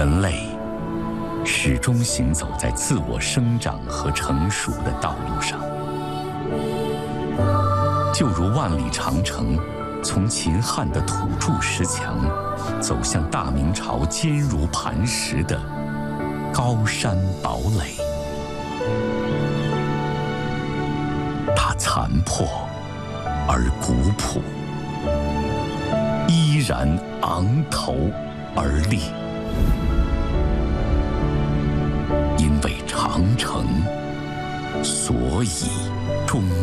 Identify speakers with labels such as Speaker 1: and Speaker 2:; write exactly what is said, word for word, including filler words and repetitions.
Speaker 1: 人类始终行走在自我生长和成熟的道路上，就如万里长城从秦汉的土筑石墙走向大明朝坚如磐石的高山堡垒。它残破而古朴，依然昂头而立。因为长城，所以终